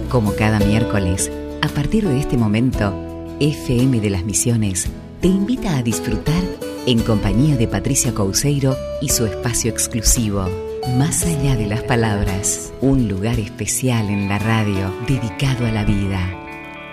Como cada miércoles, a partir de este momento, FM de las Misiones te invita a disfrutar en compañía de Patricia Couceiro y su espacio exclusivo, Más allá de las palabras, un lugar especial en la radio dedicado a la vida.